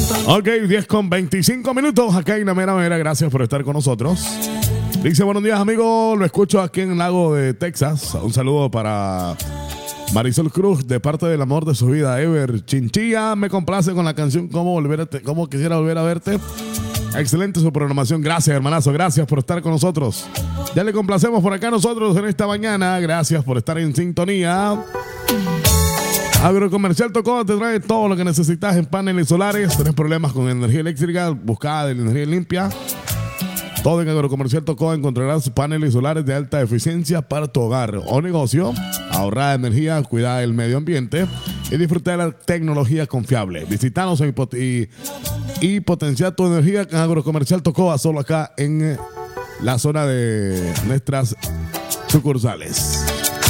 Ok, 10:25. Acá hay una mera. Gracias por estar con nosotros. Dice, buenos días, amigo. Lo escucho aquí en el lago de Texas. Un saludo para Marisol Cruz, de parte del amor de su vida, Ever Chinchilla. Me complace con la canción Cómo quisiera volver a verte. Excelente su programación. Gracias, hermanazo. Gracias por estar con nosotros. Ya le complacemos por acá nosotros en esta mañana. Gracias por estar en sintonía. Agrocomercial Tocó te trae todo lo que necesitas en paneles solares. ¿Tenés problemas con energía eléctrica? Buscada de energía limpia. Todo en Agrocomercial Tocó encontrarás paneles solares de alta eficiencia para tu hogar o negocio. Ahorrar energía, cuidar del medio ambiente y disfrutar de la tecnología confiable. Visítanos y potenciar tu energía en Agrocomercial Tocó, solo acá en la zona de nuestras sucursales.